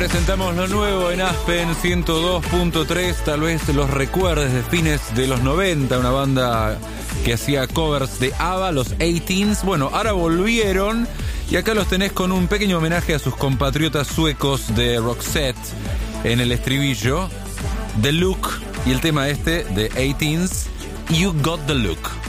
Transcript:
Presentamos lo nuevo en Aspen 102.3, tal vez los recuerdes de fines de los 90, una banda que hacía covers de ABBA, los A-Teens. Bueno, ahora volvieron y acá los tenés con un pequeño homenaje a sus compatriotas suecos de Roxette en el estribillo, The Look, y el tema este de A-Teens, You Got the Look.